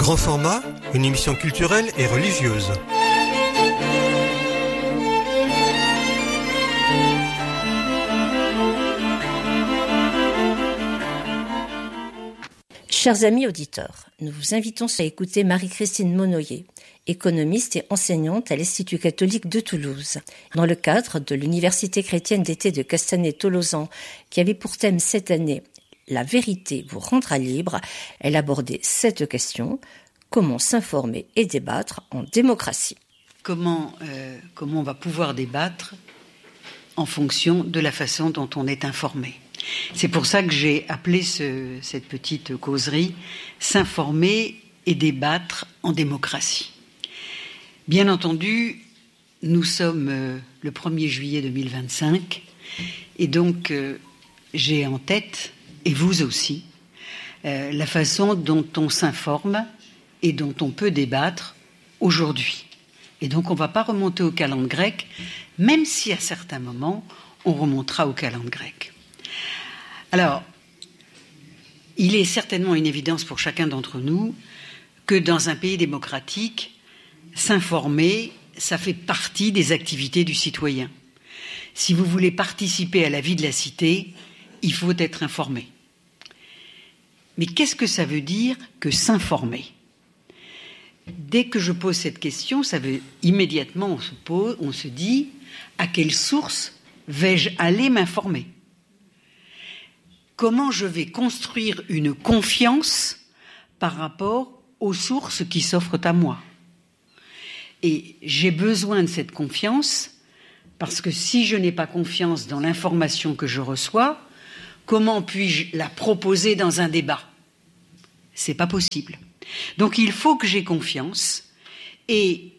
Grand format, une émission culturelle et religieuse. Chers amis auditeurs, nous vous invitons à écouter Marie-Christine Monnoyer, économiste et enseignante à l'Institut catholique de Toulouse. Dans le cadre de l'Université chrétienne d'été de Castanet-Tolosan, qui avait pour thème cette année « La vérité vous rendra libre », elle abordait cette question : comment s'informer et débattre en démocratie ? Comment on va pouvoir débattre en fonction de la façon dont on est informé ? C'est pour ça que j'ai appelé cette petite causerie « S'informer et débattre en démocratie ». Bien entendu, nous sommes le 1er juillet 2025 et donc j'ai en tête, et vous aussi, la façon dont on s'informe et dont on peut débattre aujourd'hui. Et donc on ne va pas remonter au calende grec, même si à certains moments on remontera au calende grec. Alors, il est certainement une évidence pour chacun d'entre nous que dans un pays démocratique, s'informer, ça fait partie des activités du citoyen. Si vous voulez participer à la vie de la cité, il faut être informé. Mais qu'est-ce que ça veut dire que s'informer ? Dès que je pose cette question, ça veut immédiatement on se dit à quelle source vais-je aller m'informer ? Comment je vais construire une confiance par rapport aux sources qui s'offrent à moi ? Et j'ai besoin de cette confiance parce que si je n'ai pas confiance dans l'information que je reçois, comment puis-je la proposer dans un débat ? C'est pas possible. Donc il faut que j'aie confiance et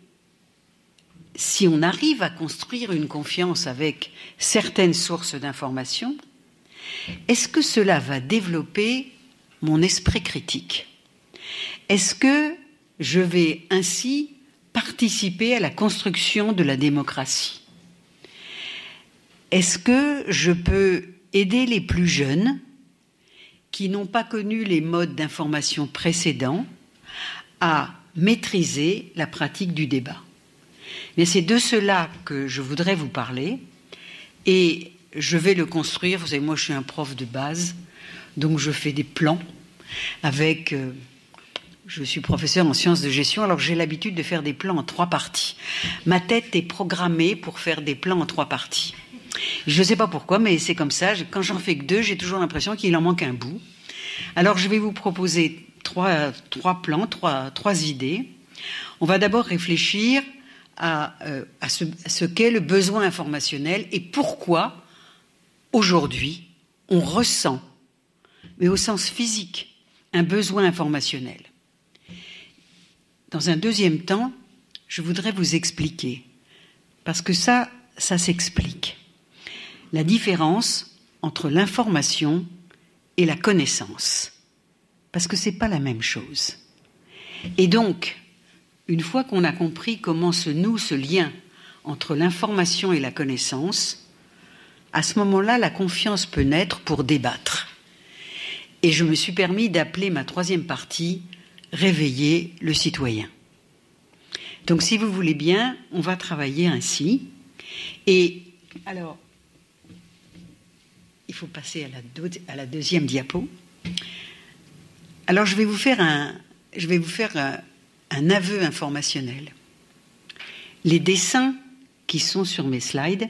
si on arrive à construire une confiance avec certaines sources d'information, est-ce que cela va développer mon esprit critique ? Est-ce que je vais ainsi participer à la construction de la démocratie ? Est-ce que je peux aider les plus jeunes qui n'ont pas connu les modes d'information précédents à maîtriser la pratique du débat ? Mais c'est de cela que je voudrais vous parler et je vais le construire. Vous savez, moi je suis un prof de base, donc je fais des plans avec... je suis professeur en sciences de gestion, alors j'ai l'habitude de faire des plans en 3 parties. Ma tête est programmée pour faire des plans en 3 parties. Je ne sais pas pourquoi, mais c'est comme ça. Quand j'en fais que 2, j'ai toujours l'impression qu'il en manque un bout. Alors je vais vous proposer 3 plans, 3 idées. On va d'abord réfléchir à ce qu'est le besoin informationnel et pourquoi aujourd'hui on ressent, mais au sens physique, un besoin informationnel. Dans un deuxième temps, je voudrais vous expliquer, parce que ça s'explique, la différence entre l'information et la connaissance, parce que c'est pas la même chose. Et donc, une fois qu'on a compris comment se noue ce lien entre l'information et la connaissance, à ce moment-là, la confiance peut naître pour débattre. Et je me suis permis d'appeler ma 3e partie « Réveiller le citoyen ». Donc, si vous voulez bien, on va travailler ainsi. Et alors, il faut passer à la 2e diapo. Alors, je vais vous faire un aveu informationnel. Les dessins qui sont sur mes slides,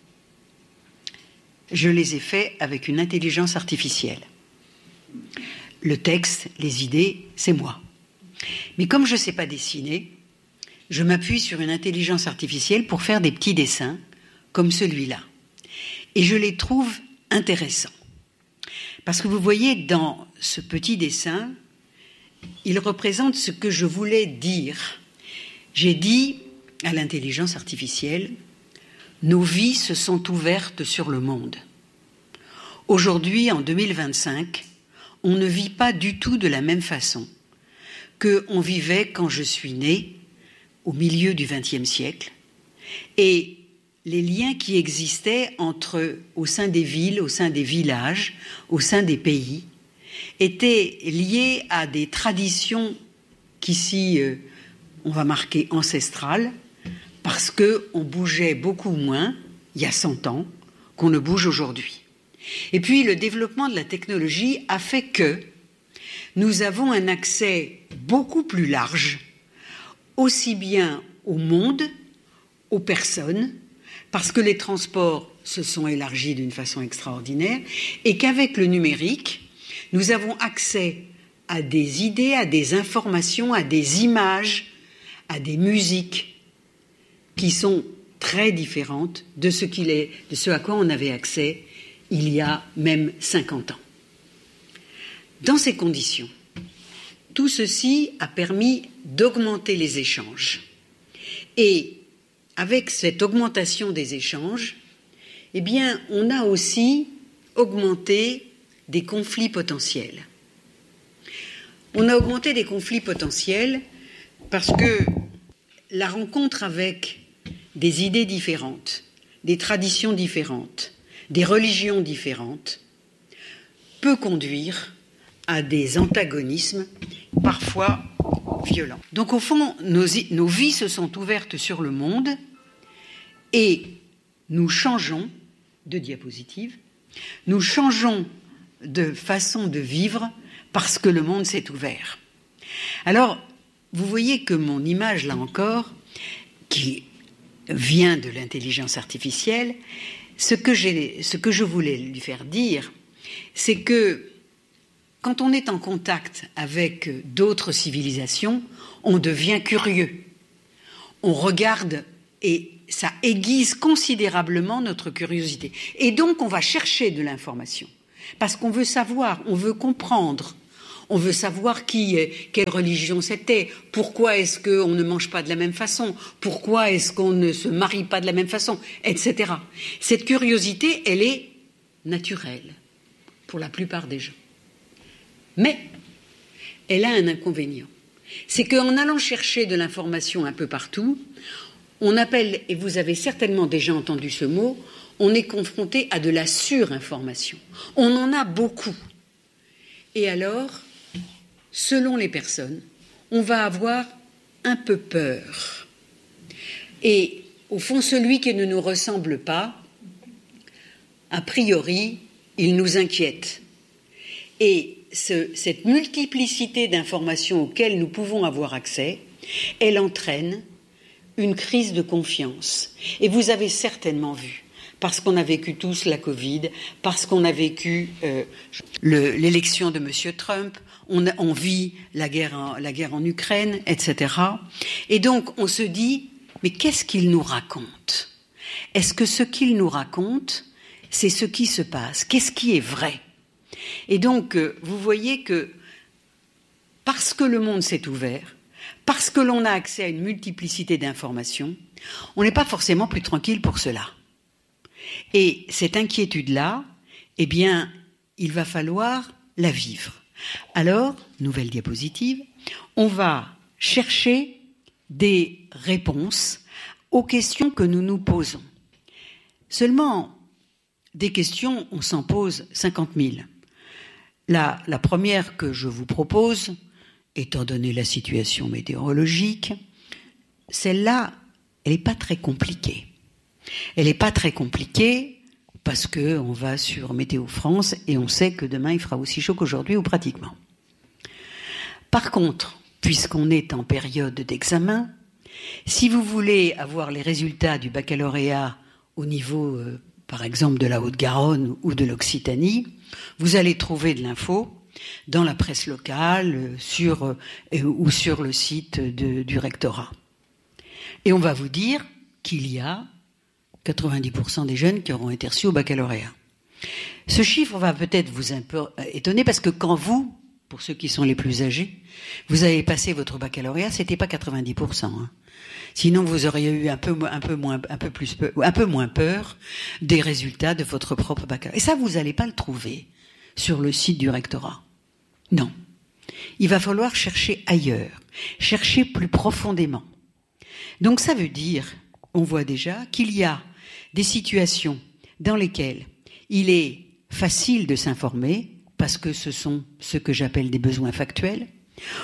je les ai faits avec une intelligence artificielle. Le texte, les idées, c'est moi. Mais comme je ne sais pas dessiner, je m'appuie sur une intelligence artificielle pour faire des petits dessins comme celui-là. Et je les trouve intéressants. Parce que vous voyez, dans ce petit dessin, il représente ce que je voulais dire. J'ai dit à l'intelligence artificielle, nos vies se sont ouvertes sur le monde. Aujourd'hui, en 2025, on ne vit pas du tout de la même façon qu'on vivait quand je suis née, au milieu du XXe siècle, et les liens qui existaient au sein des villes, au sein des villages, au sein des pays, étaient liés à des traditions qu'ici, on va marquer ancestral, parce qu'on bougeait beaucoup moins, il y a 100 ans, qu'on ne bouge aujourd'hui. Et puis, le développement de la technologie a fait que nous avons un accès beaucoup plus large, aussi bien au monde, aux personnes, parce que les transports se sont élargis d'une façon extraordinaire, et qu'avec le numérique, nous avons accès à des idées, à des informations, à des images, à des musiques qui sont très différentes de ce à quoi on avait accès il y a même 50 ans. Dans ces conditions, tout ceci a permis d'augmenter les échanges. Et avec cette augmentation des échanges, eh bien, on a aussi augmenté des conflits potentiels. On a augmenté des conflits potentiels parce que la rencontre avec des idées différentes, des traditions différentes, des religions différentes, peut conduire à des antagonismes parfois violents. Donc au fond, nos vies se sont ouvertes sur le monde et nous changeons de diapositive, nous changeons de façon de vivre parce que le monde s'est ouvert. Alors, vous voyez que mon image, là encore, qui vient de l'intelligence artificielle, ce que je voulais lui faire dire, c'est que quand on est en contact avec d'autres civilisations, on devient curieux. On regarde et ça aiguise considérablement notre curiosité. Et donc, on va chercher de l'information. Parce qu'on veut savoir, on veut comprendre. On veut savoir quelle religion c'était, pourquoi est-ce qu'on ne mange pas de la même façon, pourquoi est-ce qu'on ne se marie pas de la même façon, etc. Cette curiosité, elle est naturelle pour la plupart des gens. Mais elle a un inconvénient. C'est qu'en allant chercher de l'information un peu partout, on appelle, et vous avez certainement déjà entendu ce mot, on est confronté à de la surinformation. On en a beaucoup. Et alors, selon les personnes, on va avoir un peu peur. Et au fond, celui qui ne nous ressemble pas, a priori, il nous inquiète. Et cette multiplicité d'informations auxquelles nous pouvons avoir accès, elle entraîne une crise de confiance. Et vous avez certainement vu, parce qu'on a vécu tous la Covid, parce qu'on a vécu l'élection de M. Trump, on vit la guerre en Ukraine, etc. Et donc, on se dit, mais qu'est-ce qu'il nous raconte ? Est-ce que ce qu'il nous raconte, c'est ce qui se passe ? Qu'est-ce qui est vrai ? Et donc, vous voyez que parce que le monde s'est ouvert, parce que l'on a accès à une multiplicité d'informations, on n'est pas forcément plus tranquille pour cela. Et cette inquiétude-là, eh bien, il va falloir la vivre. Alors, nouvelle diapositive, on va chercher des réponses aux questions que nous nous posons. Seulement, des questions, on s'en pose 50 000. La première que je vous propose, étant donné la situation météorologique, celle-là, elle n'est pas très compliquée. Elle n'est pas très compliquée parce qu'on va sur Météo France et on sait que demain il fera aussi chaud qu'aujourd'hui ou pratiquement. Par contre, puisqu'on est en période d'examen, si vous voulez avoir les résultats du baccalauréat au niveau, par exemple, de la Haute-Garonne ou de l'Occitanie, vous allez trouver de l'info dans la presse locale ou sur le site du rectorat. Et on va vous dire qu'il y a 90% des jeunes qui auront été reçus au baccalauréat. Ce chiffre va peut-être vous un peu étonner parce que quand vous, pour ceux qui sont les plus âgés, vous avez passé votre baccalauréat, c'était pas 90%. Hein. Sinon, vous auriez eu un peu moins peur des résultats de votre propre baccalauréat. Et ça, vous n'allez pas le trouver sur le site du rectorat. Non. Il va falloir chercher ailleurs, chercher plus profondément. Donc ça veut dire, on voit déjà qu'il y a des situations dans lesquelles il est facile de s'informer, parce que ce sont ce que j'appelle des besoins factuels,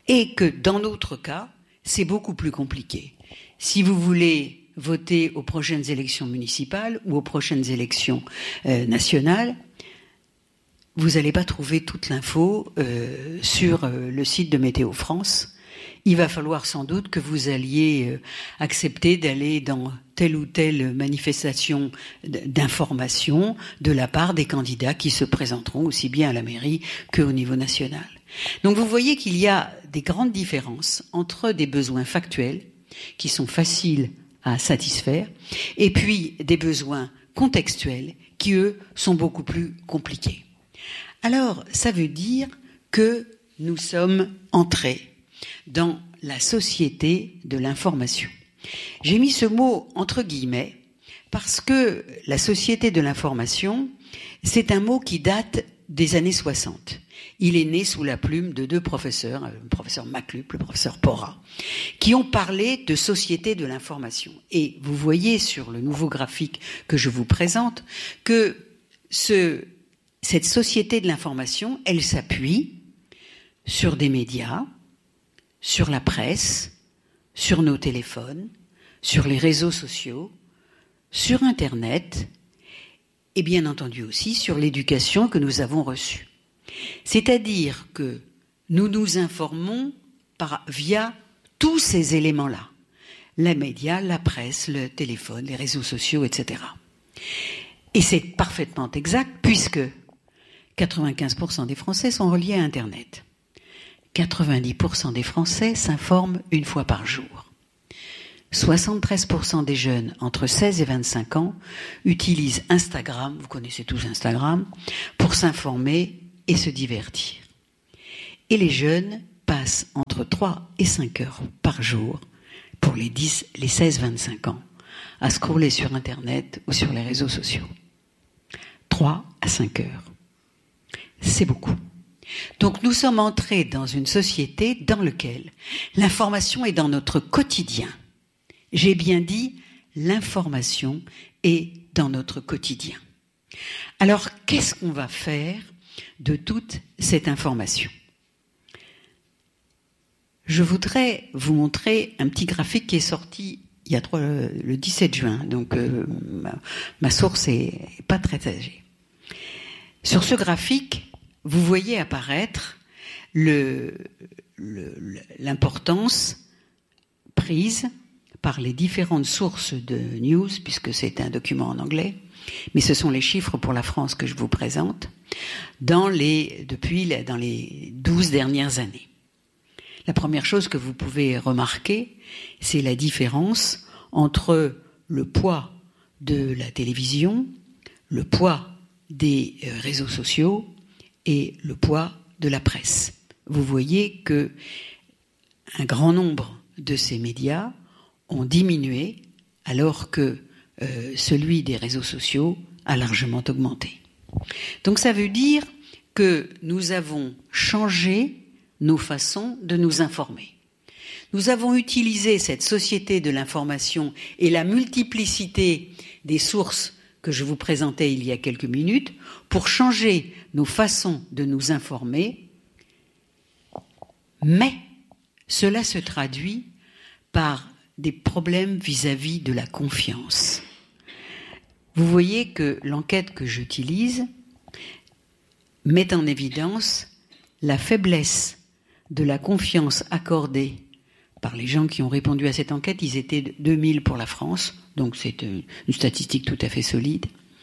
Et que dans notre cas, c'est beaucoup plus compliqué. Si vous voulez voter aux prochaines élections municipales ou aux prochaines élections nationales, vous n'allez pas trouver toute l'info sur le site de Météo France. Il va falloir sans doute que vous alliez accepter d'aller dans telle ou telle manifestation d'information de la part des candidats qui se présenteront aussi bien à la mairie qu'au niveau national. Donc vous voyez qu'il y a des grandes différences entre des besoins factuels qui sont faciles à satisfaire et puis des besoins contextuels qui, eux, sont beaucoup plus compliqués. Alors, ça veut dire que nous sommes entrés dans la société de l'information. J'ai mis ce mot entre guillemets parce que la société de l'information, c'est un mot qui date des années 60. Il est né sous la plume de deux professeurs, le professeur Maclup, le professeur Porra, qui ont parlé de société de l'information. Et vous voyez sur le nouveau graphique que je vous présente que cette société de l'information, elle s'appuie sur des médias, sur la presse, sur nos téléphones, sur les réseaux sociaux, sur Internet et bien entendu aussi sur l'éducation que nous avons reçue. C'est-à-dire que nous nous informons via tous ces éléments-là. Les médias, la presse, le téléphone, les réseaux sociaux, etc. Et c'est parfaitement exact puisque 95% des Français sont reliés à Internet. 90% des Français s'informent une fois par jour. 73% des jeunes entre 16 et 25 ans utilisent Instagram, vous connaissez tous Instagram, pour s'informer et se divertir. Et les jeunes passent entre 3 et 5 heures par jour pour les 16-25 ans à scroller sur Internet ou sur les réseaux sociaux. 3 à 5 heures. C'est beaucoup. Donc nous sommes entrés dans une société dans laquelle l'information est dans notre quotidien. J'ai bien dit, l'information est dans notre quotidien. Alors, qu'est-ce qu'on va faire de toute cette information ? Je voudrais vous montrer un petit graphique qui est sorti le 17 juin, donc ma source est pas très âgée. Sur ce graphique, vous voyez apparaître l'importance prise par les différentes sources de news, puisque c'est un document en anglais, mais ce sont les chiffres pour la France que je vous présente, dans les 12 dernières années. La première chose que vous pouvez remarquer, c'est la différence entre le poids de la télévision, le poids des réseaux sociaux et le poids de la presse. Vous voyez que un grand nombre de ces médias ont diminué alors que celui des réseaux sociaux a largement augmenté. Donc ça veut dire que nous avons changé nos façons de nous informer. Nous avons utilisé cette société de l'information et la multiplicité des sources que je vous présentais il y a quelques minutes pour changer nos façons de nous informer, mais cela se traduit par des problèmes vis-à-vis de la confiance. Vous voyez que l'enquête que j'utilise met en évidence la faiblesse de la confiance accordée par les gens qui ont répondu à cette enquête. Ils étaient 2000 pour la France, donc c'est une statistique tout à fait solide.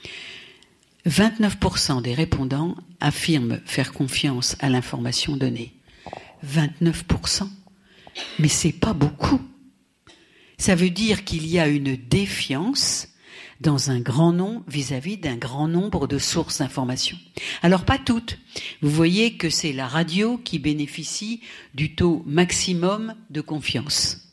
29% des répondants affirment faire confiance à l'information donnée. 29%. Mais c'est pas beaucoup. Ça veut dire qu'il y a une défiance dans un grand nombre, vis-à-vis d'un grand nombre de sources d'information. Alors pas toutes. Vous voyez que c'est la radio qui bénéficie du taux maximum de confiance.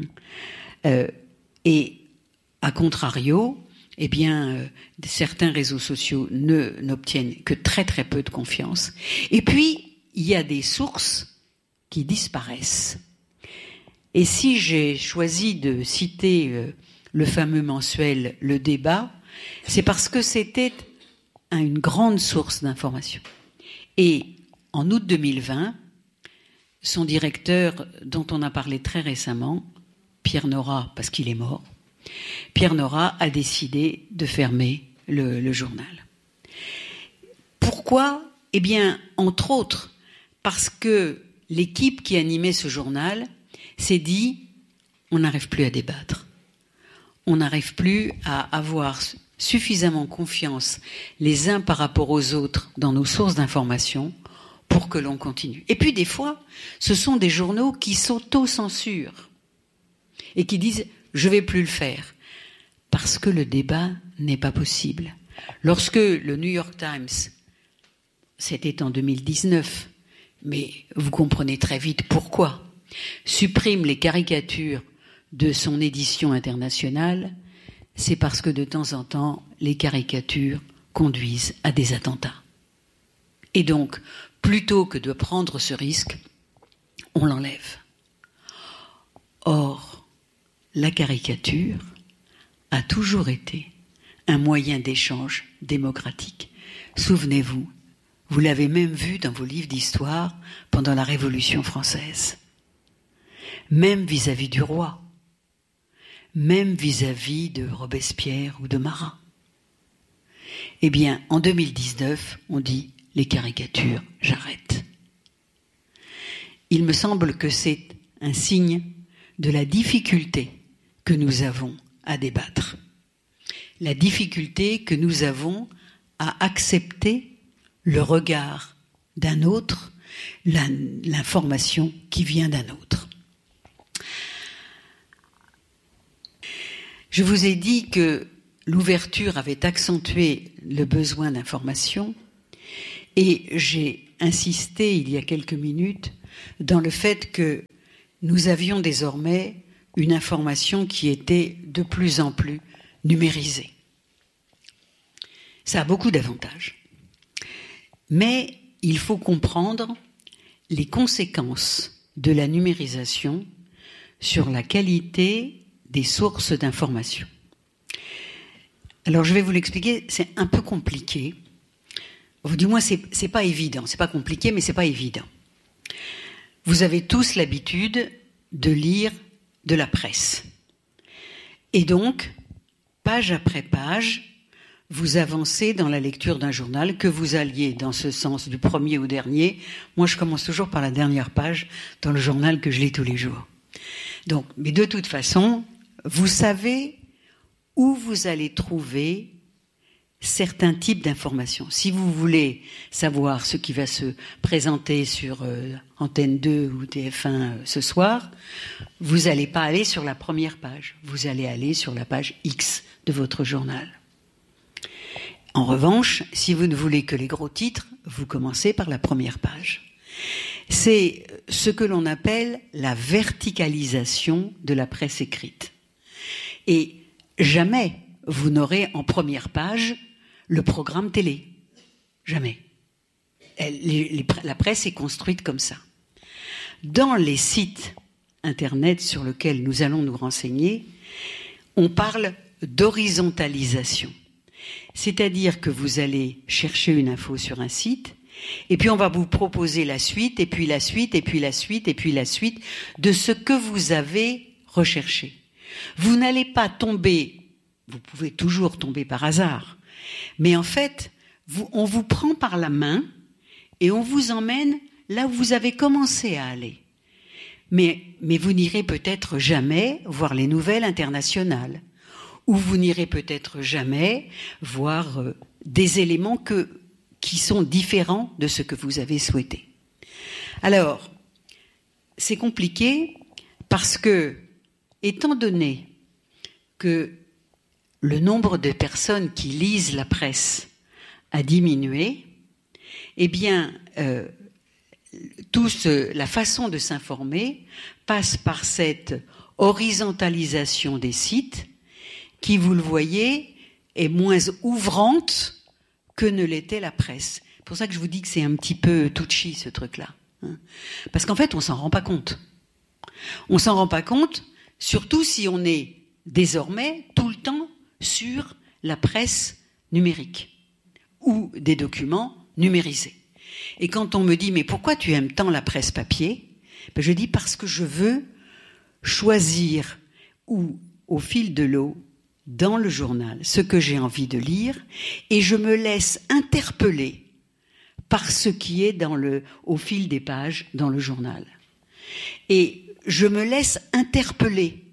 Et à contrario, certains réseaux sociaux n'obtiennent que très très peu de confiance. Et puis, il y a des sources qui disparaissent. Et si j'ai choisi de citer le fameux mensuel Le Débat, c'est parce que c'était une grande source d'information. Et en août 2020, son directeur, dont on a parlé très récemment, Pierre Nora, parce qu'il est mort, Pierre Nora a décidé de fermer le journal. Pourquoi ? Eh bien, entre autres, parce que l'équipe qui animait ce journal s'est dit « on n'arrive plus à débattre, on n'arrive plus à avoir suffisamment confiance les uns par rapport aux autres dans nos sources d'information pour que l'on continue ». Et puis des fois, ce sont des journaux qui s'auto-censurent et qui disent « je ne vais plus le faire » parce que le débat n'est pas possible. Lorsque le New York Times, c'était en 2019, mais vous comprenez très vite pourquoi, supprime les caricatures de son édition internationale, c'est parce que de temps en temps, les caricatures conduisent à des attentats. Et donc, plutôt que de prendre ce risque, on l'enlève. Or, la caricature a toujours été un moyen d'échange démocratique. Souvenez-vous, vous l'avez même vu dans vos livres d'histoire pendant la Révolution française. Même vis-à-vis du roi, même vis-à-vis de Robespierre ou de Marat. Eh bien, en 2019, on dit « les caricatures, j'arrête ». Il me semble que c'est un signe de la difficulté que nous avons à débattre. La difficulté que nous avons à accepter le regard d'un autre, l'information qui vient d'un autre. Je vous ai dit que l'ouverture avait accentué le besoin d'information et j'ai insisté il y a quelques minutes dans le fait que nous avions désormais une information qui était de plus en plus numérisée. Ça a beaucoup d'avantages. Mais il faut comprendre les conséquences de la numérisation sur la qualité des sources d'information. Alors je vais vous l'expliquer, c'est un peu compliqué. Ou du moins, c'est pas évident. C'est pas compliqué, mais c'est pas évident. Vous avez tous l'habitude de lire de la presse. Et donc, page après page, vous avancez dans la lecture d'un journal, que vous alliez dans ce sens du premier au dernier. Moi, je commence toujours par la dernière page dans le journal que je lis tous les jours. Donc, mais de toute façon, vous savez où vous allez trouver certains types d'informations. Si vous voulez savoir ce qui va se présenter sur Antenne 2 ou TF1 ce soir, vous n'allez pas aller sur la première page. Vous allez aller sur la page X de votre journal. En revanche, si vous ne voulez que les gros titres, vous commencez par la première page. C'est ce que l'on appelle la verticalisation de la presse écrite. Et jamais vous n'aurez en première page le programme télé. Jamais. La presse est construite comme ça. Dans les sites Internet sur lesquels nous allons nous renseigner, on parle d'horizontalisation. C'est-à-dire que vous allez chercher une info sur un site, et puis on va vous proposer la suite, et puis la suite, et puis la suite, et puis la suite de ce que vous avez recherché. Vous n'allez pas tomber, vous pouvez toujours tomber par hasard, mais en fait, on vous prend par la main et on vous emmène là où vous avez commencé à aller. Mais vous n'irez peut-être jamais voir les nouvelles internationales, ou vous n'irez peut-être jamais voir des éléments qui sont différents de ce que vous avez souhaité. Alors, c'est compliqué parce que, étant donné que le nombre de personnes qui lisent la presse a diminué, eh bien, la façon de s'informer passe par cette horizontalisation des sites qui, vous le voyez, est moins ouvrante que ne l'était la presse. C'est pour ça que je vous dis que c'est un petit peu touchy, ce truc-là. Parce qu'en fait, on s'en rend pas compte. On s'en rend pas compte, surtout si on est désormais tout le temps sur la presse numérique ou des documents numérisés. Et quand on me dit « mais pourquoi tu aimes tant la presse papier ?» Je dis parce que je veux choisir au fil de l'eau, dans le journal, ce que j'ai envie de lire, et je me laisse interpeller par ce qui est au fil des pages dans le journal. Et je me laisse interpeller.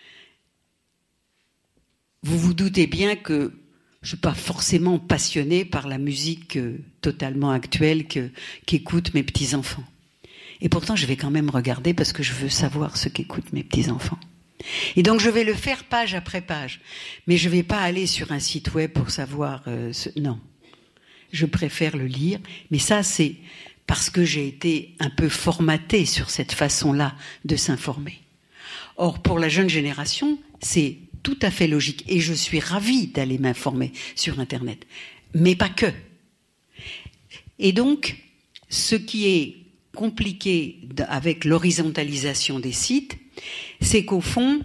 Vous vous doutez bien que je ne suis pas forcément passionnée par la musique totalement actuelle qu'écoutent mes petits-enfants. Et pourtant, je vais quand même regarder parce que je veux savoir ce qu'écoutent mes petits-enfants. Et donc, je vais le faire page après page. Mais je ne vais pas aller sur un site web pour savoir... non. Je préfère le lire. Mais ça, c'est parce que j'ai été un peu formatée sur cette façon-là de s'informer. Or, pour la jeune génération, c'est tout à fait logique. Et je suis ravie d'aller m'informer sur Internet. Mais pas que. Et donc, ce qui est compliqué avec l'horizontalisation des sites, c'est qu'au fond,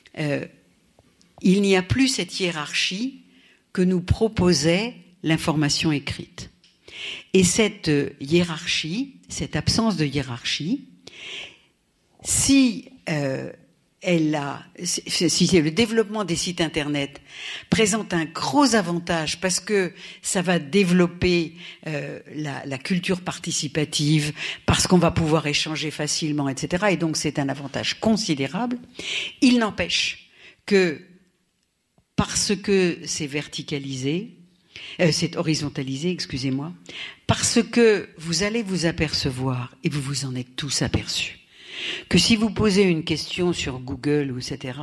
il n'y a plus cette hiérarchie que nous proposait l'information écrite. Et cette hiérarchie, cette absence de hiérarchie, si le développement des sites Internet présente un gros avantage parce que ça va développer la culture participative, parce qu'on va pouvoir échanger facilement, etc. Et donc c'est un avantage considérable. Il n'empêche que parce que c'est verticalisé, c'est horizontalisé, excusez-moi, parce que vous allez vous apercevoir, et vous vous en êtes tous aperçus, que si vous posez une question sur Google ou etc.,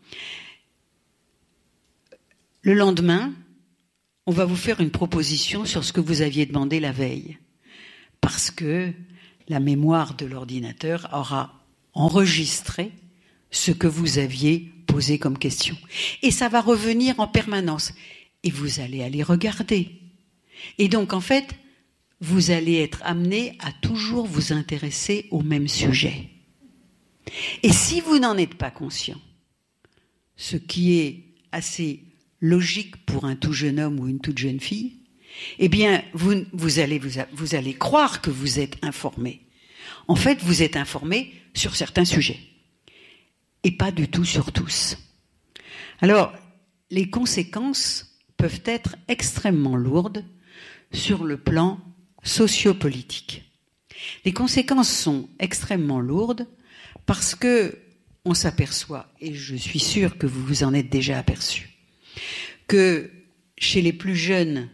le lendemain, on va vous faire une proposition sur ce que vous aviez demandé la veille. Parce que la mémoire de l'ordinateur aura enregistré ce que vous aviez posé comme question. Et ça va revenir en permanence. Et vous allez aller regarder. Et donc, en fait, vous allez être amené à toujours vous intéresser au même sujet. Et si vous n'en êtes pas conscient, ce qui est assez logique pour un tout jeune homme ou une toute jeune fille, eh bien, vous allez croire que vous êtes informé. En fait, vous êtes informé sur certains sujets, et pas du tout sur tous. Alors, les conséquences peuvent être extrêmement lourdes sur le plan sociopolitique. Les conséquences sont extrêmement lourdes parce que on s'aperçoit, et je suis sûre que vous vous en êtes déjà aperçu, que chez les plus jeunes,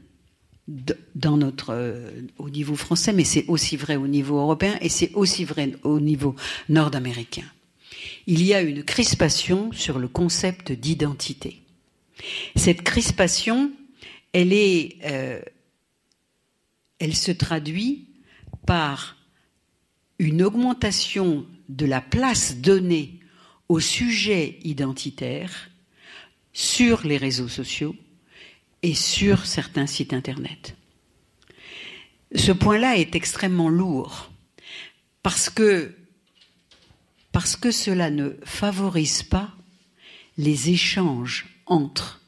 au niveau français, mais c'est aussi vrai au niveau européen et c'est aussi vrai au niveau nord-américain, il y a une crispation sur le concept d'identité. Cette crispation, elle se traduit par une augmentation de la place donnée au sujet identitaire sur les réseaux sociaux et sur certains sites Internet. Ce point-là est extrêmement lourd parce que cela ne favorise pas les échanges entre.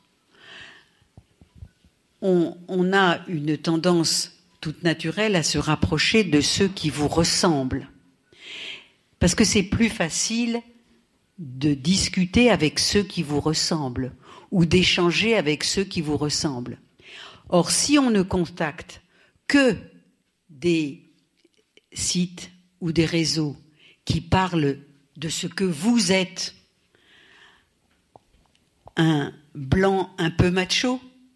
On a une tendance toute naturelle à se rapprocher de ceux qui vous ressemblent. Parce que c'est plus facile de discuter avec ceux qui vous ressemblent ou d'échanger avec ceux qui vous ressemblent. Or, si on ne contacte que des sites ou des réseaux qui parlent de ce que vous êtes, un blanc un peu macho,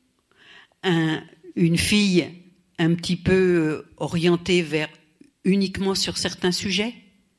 une fille un petit peu orientée vers uniquement sur certains sujets,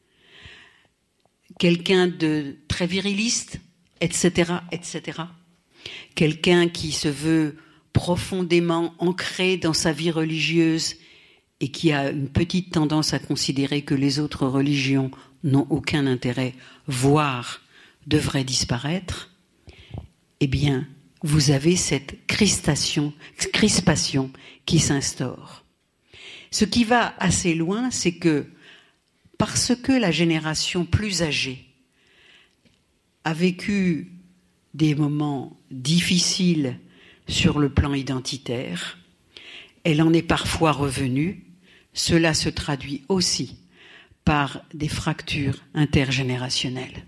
quelqu'un de très viriliste, etc., etc. Quelqu'un qui se veut profondément ancré dans sa vie religieuse et qui a une petite tendance à considérer que les autres religions n'ont aucun intérêt, voire devraient disparaître, eh bien, vous avez cette crispation qui s'instaure. Ce qui va assez loin, c'est que parce que la génération plus âgée a vécu des moments difficiles sur le plan identitaire, elle en est parfois revenue. Cela se traduit aussi par des fractures intergénérationnelles.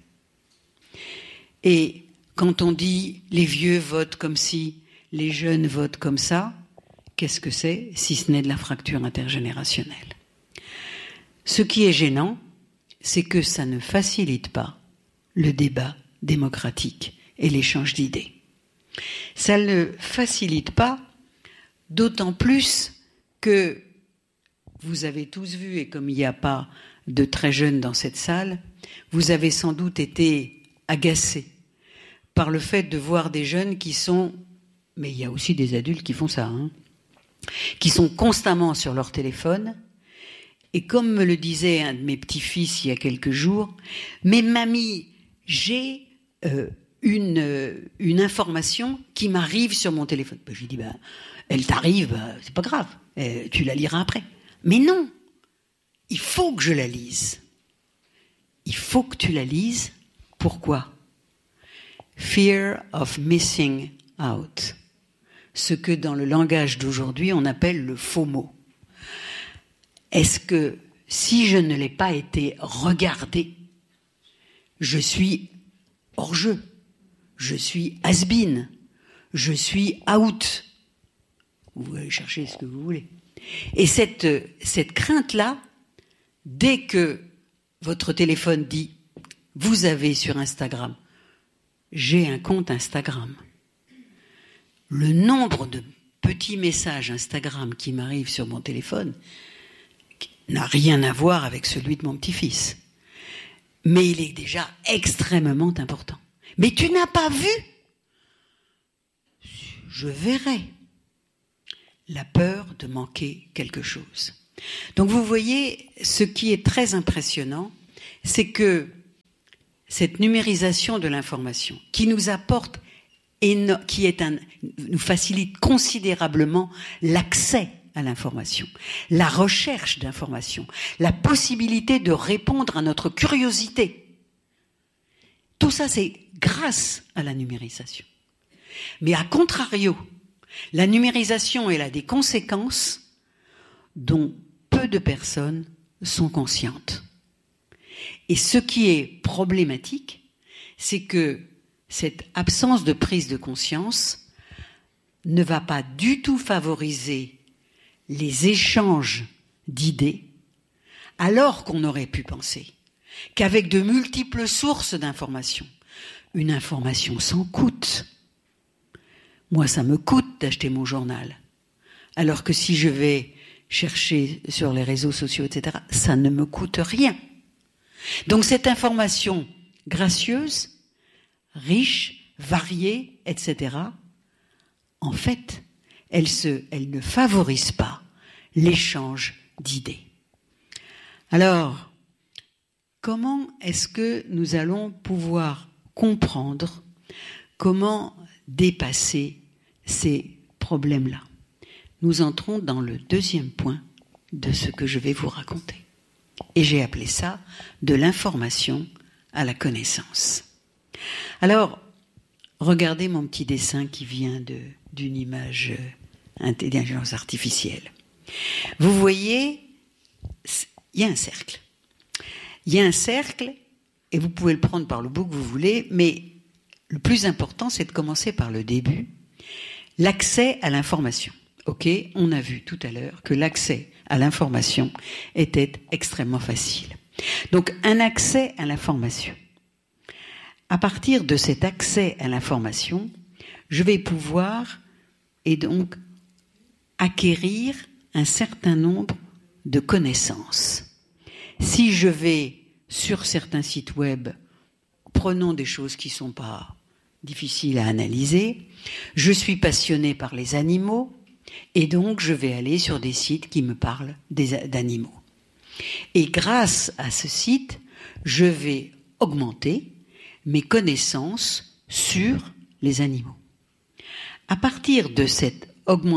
Et quand on dit les vieux votent comme ci, les jeunes votent comme ça, qu'est-ce que c'est si ce n'est de la fracture intergénérationnelle? Ce qui est gênant, c'est que ça ne facilite pas le débat démocratique et l'échange d'idées. Ça ne le facilite pas, d'autant plus que vous avez tous vu, et comme il n'y a pas de très jeunes dans cette salle, vous avez sans doute été agacés par le fait de voir des jeunes qui sont, mais il y a aussi des adultes qui font ça, qui sont constamment sur leur téléphone. Et comme me le disait un de mes petits-fils il y a quelques jours, « Mais mamie, j'ai une information qui m'arrive sur mon téléphone. » Je lui dis, elle t'arrive, c'est pas grave, tu la liras après. Mais non, il faut que je la lise. Il faut que tu la lises. Pourquoi? Fear of missing out. Ce que dans le langage d'aujourd'hui on appelle le FOMO. Est-ce que si je ne l'ai pas été regardé, je suis hors jeu, je suis has-been, je suis out? Vous allez chercher ce que vous voulez. Et cette crainte-là, dès que votre téléphone dit « Vous avez sur Instagram », j'ai un compte Instagram. Le nombre de petits messages Instagram qui m'arrivent sur mon téléphone n'a rien à voir avec celui de mon petit-fils. Mais il est déjà extrêmement important. Mais tu n'as pas vu? Je verrai. La peur de manquer quelque chose. Donc vous voyez, ce qui est très impressionnant, c'est que cette numérisation de l'information, qui nous apporte, nous facilite considérablement l'accès à l'information, la recherche d'information, la possibilité de répondre à notre curiosité. Tout ça, c'est grâce à la numérisation. Mais à contrario, la numérisation, elle a des conséquences dont peu de personnes sont conscientes. Et ce qui est problématique, c'est que cette absence de prise de conscience ne va pas du tout favoriser les échanges d'idées, alors qu'on aurait pu penser qu'avec de multiples sources d'informations, une information sans coûte. Moi, ça me coûte d'acheter mon journal, alors que si je vais chercher sur les réseaux sociaux, etc., ça ne me coûte rien. Donc cette information gracieuse, riche, variée, etc., en fait, elle ne favorise pas l'échange d'idées. Alors, comment est-ce que nous allons pouvoir comprendre comment dépasser ces problèmes-là? Nous entrons dans le deuxième point de ce que je vais vous raconter. Et j'ai appelé ça de l'information à la connaissance. Alors, regardez mon petit dessin qui vient d'une image d'intelligence artificielle. Vous voyez, il y a un cercle. Il y a un cercle, et vous pouvez le prendre par le bout que vous voulez, mais le plus important, c'est de commencer par le début, l'accès à l'information. Ok, on a vu tout à l'heure que l'accès à l'information était extrêmement facile. Donc, un accès à l'information. À partir de cet accès à l'information, je vais pouvoir, et donc, acquérir un certain nombre de connaissances. Si je vais sur certains sites web, prenons des choses qui ne sont pas difficiles à analyser, je suis passionné par les animaux, et donc je vais aller sur des sites qui me parlent d'animaux. Et grâce à ce site, je vais augmenter mes connaissances sur les animaux. À partir de cet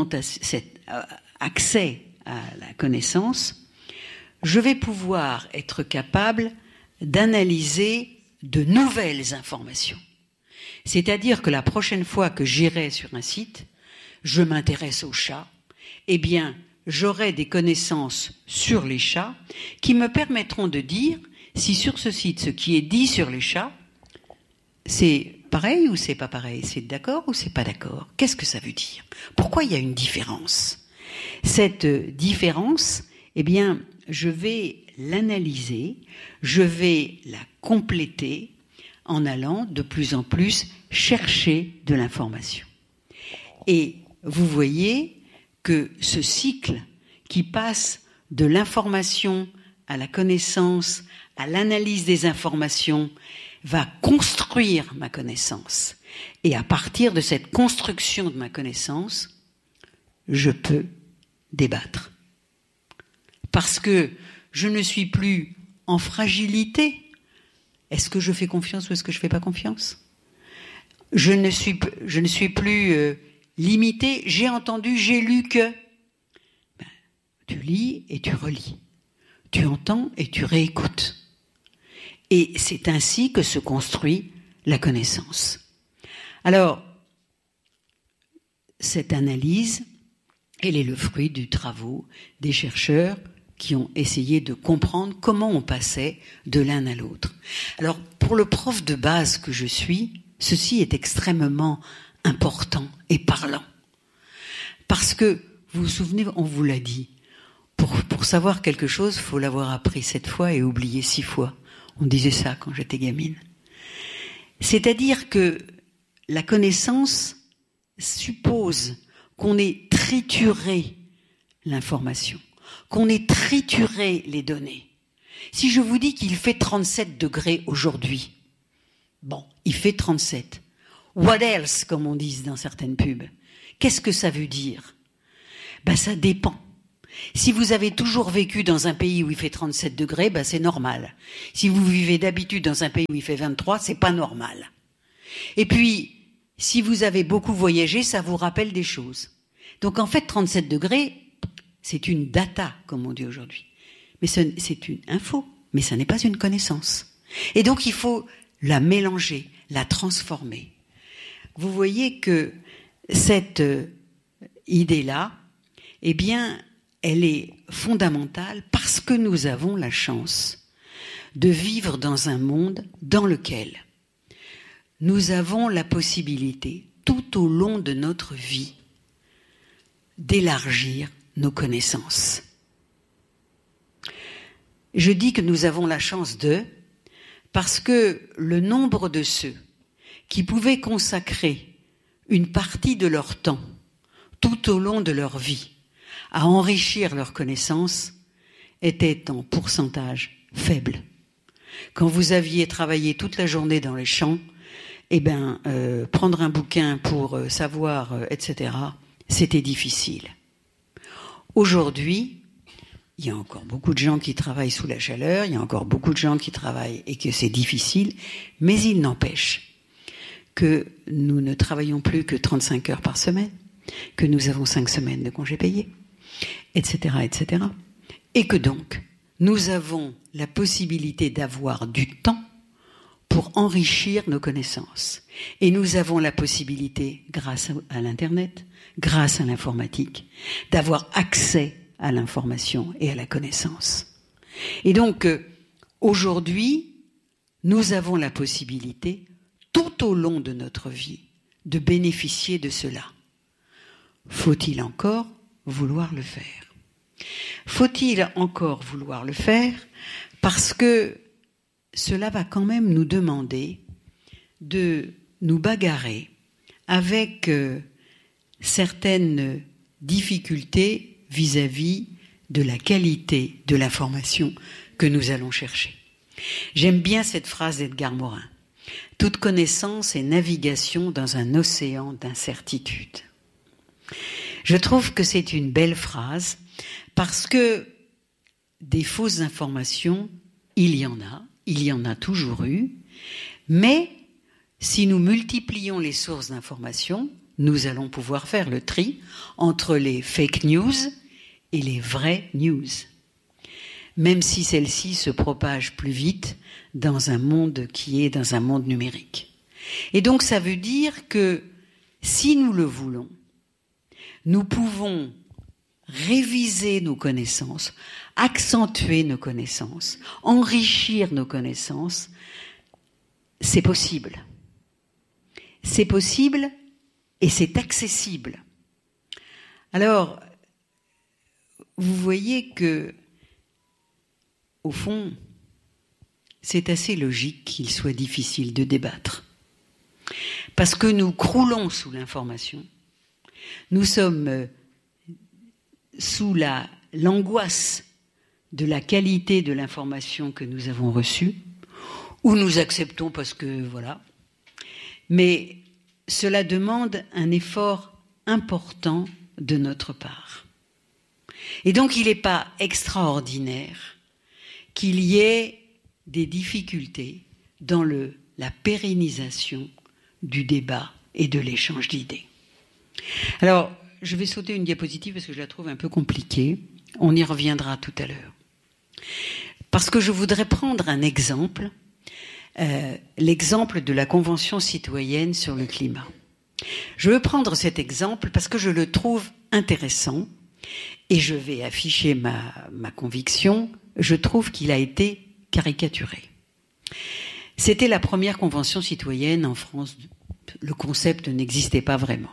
accès à la connaissance, je vais pouvoir être capable d'analyser de nouvelles informations. C'est-à-dire que la prochaine fois que j'irai sur un site, je m'intéresse aux chats, eh bien, j'aurai des connaissances sur les chats qui me permettront de dire si sur ce site, ce qui est dit sur les chats, c'est pareil ou c'est pas pareil, c'est d'accord ou c'est pas d'accord. Qu'est-ce que ça veut dire? Pourquoi il y a une différence? Cette différence, eh bien, je vais l'analyser, je vais la compléter en allant de plus en plus chercher de l'information. Et vous voyez que ce cycle qui passe de l'information à la connaissance, à l'analyse des informations, va construire ma connaissance. Et à partir de cette construction de ma connaissance, je peux débattre. Parce que je ne suis plus en fragilité. Est-ce que je fais confiance ou est-ce que je ne fais pas confiance? Je ne suis plus limité. J'ai entendu, j'ai lu que. Tu lis et tu relis. Tu entends et tu réécoutes. Et c'est ainsi que se construit la connaissance. Alors, cette analyse, elle est le fruit du travail des chercheurs qui ont essayé de comprendre comment on passait de l'un à l'autre. Alors, pour le prof de base que je suis, ceci est extrêmement important et parlant. Parce que, vous vous souvenez, on vous l'a dit, pour savoir quelque chose, il faut l'avoir appris 7 fois et oublier 6 fois. On disait ça quand j'étais gamine. C'est-à-dire que la connaissance suppose qu'on ait trituré l'information, qu'on ait trituré les données. Si je vous dis qu'il fait 37 degrés aujourd'hui, bon, il fait 37. What else, comme on dit dans certaines pubs? Qu'est-ce que ça veut dire? Ben, ça dépend. Si vous avez toujours vécu dans un pays où il fait 37 degrés, ben c'est normal. Si vous vivez d'habitude dans un pays où il fait 23, c'est pas normal. Et puis, si vous avez beaucoup voyagé, ça vous rappelle des choses. Donc en fait, 37 degrés, c'est une data, comme on dit aujourd'hui. Mais c'est une info, mais ça n'est pas une connaissance. Et donc il faut la mélanger, la transformer. Vous voyez que cette idée-là, eh bien, elle est fondamentale parce que nous avons la chance de vivre dans un monde dans lequel nous avons la possibilité, tout au long de notre vie, d'élargir nos connaissances. Je dis que nous avons la chance parce que le nombre de ceux qui pouvaient consacrer une partie de leur temps tout au long de leur vie à enrichir leurs connaissances était en pourcentage faible. Quand vous aviez travaillé toute la journée dans les champs, prendre un bouquin pour savoir, etc., c'était difficile. Aujourd'hui, il y a encore beaucoup de gens qui travaillent sous la chaleur, il y a encore beaucoup de gens qui travaillent et que c'est difficile, mais il n'empêche que nous ne travaillons plus que 35 heures par semaine, que nous avons 5 semaines de congés payés, etc., etc. Et que donc, nous avons la possibilité d'avoir du temps pour enrichir nos connaissances. Et nous avons la possibilité, grâce à l'Internet, grâce à l'informatique, d'avoir accès à l'information et à la connaissance. Et donc, aujourd'hui, nous avons la possibilité, tout au long de notre vie, de bénéficier de cela. Faut-il encore vouloir le faire? Faut-il encore vouloir le faire? Parce que cela va quand même nous demander de nous bagarrer avec certaines difficultés vis-à-vis de la qualité de l'information que nous allons chercher. J'aime bien cette phrase d'Edgar Morin. Toute connaissance est navigation dans un océan d'incertitude. Je trouve que c'est une belle phrase parce que des fausses informations, il y en a toujours eu, mais si nous multiplions les sources d'informations, nous allons pouvoir faire le tri entre les fake news et les vraies news, même si celles-ci se propagent plus vite dans un monde qui est dans un monde numérique. Et donc ça veut dire que si nous le voulons, nous pouvons réviser nos connaissances, accentuer nos connaissances, enrichir nos connaissances, c'est possible. C'est possible et c'est accessible. Alors, vous voyez que, au fond, c'est assez logique qu'il soit difficile de débattre. Parce que nous croulons sous l'information. Nous sommes sous l'angoisse de la qualité de l'information que nous avons reçue, ou nous acceptons parce que voilà. Mais cela demande un effort important de notre part. Et donc il n'est pas extraordinaire qu'il y ait des difficultés dans la pérennisation du débat et de l'échange d'idées. Alors, je vais sauter une diapositive parce que je la trouve un peu compliquée. On y reviendra tout à l'heure. Parce que je voudrais prendre un exemple, l'exemple de la Convention citoyenne sur le climat. Je veux prendre cet exemple parce que je le trouve intéressant et je vais afficher ma conviction. Je trouve qu'il a été caricaturé. C'était la première convention citoyenne en France. Le concept n'existait pas vraiment.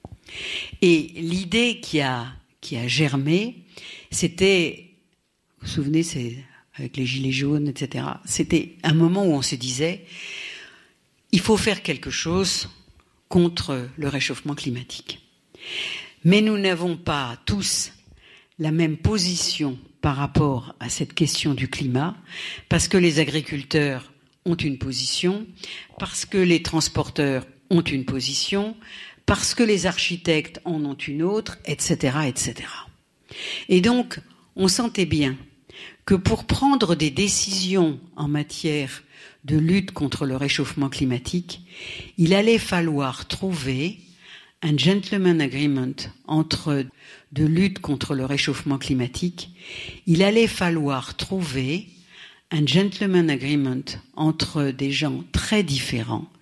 Et l'idée qui a germé, c'était, vous vous souvenez, c'est avec les gilets jaunes, etc. C'était un moment où on se disait, il faut faire quelque chose contre le réchauffement climatique. Mais nous n'avons pas tous la même position par rapport à cette question du climat, parce que les agriculteurs ont une position, parce que les transporteurs ont une position, parce que les architectes en ont une autre, etc., etc. Et donc, on sentait bien que pour prendre des décisions en matière de lutte contre le réchauffement climatique, il allait falloir trouver un gentleman agreement de lutte contre le réchauffement climatique. Il allait falloir trouver un gentleman agreement entre des gens très différents,